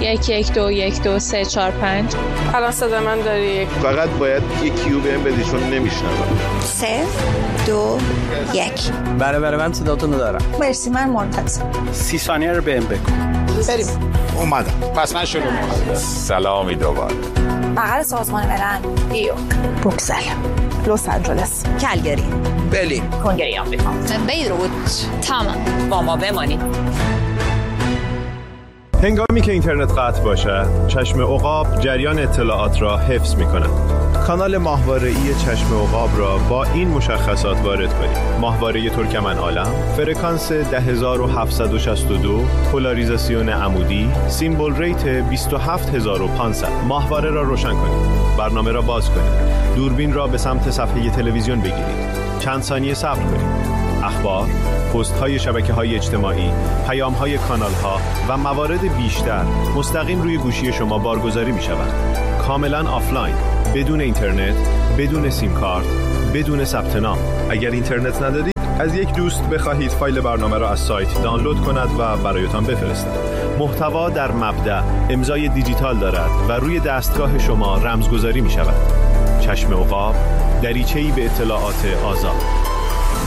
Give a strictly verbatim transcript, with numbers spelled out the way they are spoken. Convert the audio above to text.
یک یک دو یک دو سه چهار پنج. الان صدا من داری؟ فقط باید یک کیو بهم بدی چون نمیشنوم. سه دو یک. بله بله من صداتون رو دارم. مرسی من منتظر. سی ثانیه رو بهم بگو. بریم. اومدم. پس من شروع می‌کنم. سلامی دوباره. بغل سازمان ملل. نیویورک. بروکسل. لس آنجلس. کلگری. برلین. کنگره آمریکا. بیروت. تمام. با ما بمانید. هنگامی که اینترنت قطع باشه، چشم عقاب جریان اطلاعات را حفظ می‌کند. کانال ماهواره‌ای چشم عقاب را با این مشخصات وارد کنید: ماهواره ترکمن عالم، فرکانس ده هزار و هفتصد و شصت و دو، پولاریزاسیون عمودی، سیمبل ریت بیست و هفت هزار و پانصد. ماهواره را روشن کنید. برنامه را باز کنید. دوربین را به سمت صفحه تلویزیون بگیرید. چند ثانیه صبر کنید. اخبار، پست‌های شبکه‌های اجتماعی، پیام‌های کانال‌ها و موارد بیشتر مستقیم روی گوشی شما بارگذاری می‌شود. کاملاً آفلاین، بدون اینترنت، بدون سیم کارت، بدون ثبت نام. اگر اینترنت ندارید، از یک دوست بخواهید فایل برنامه را از سایت دانلود کند و برایتان بفرستد. محتوا در مبدأ امضای دیجیتال دارد و روی دستگاه شما رمزگذاری می‌شود. چشم عقاب، دریچه‌ای به اطلاعات آزاد.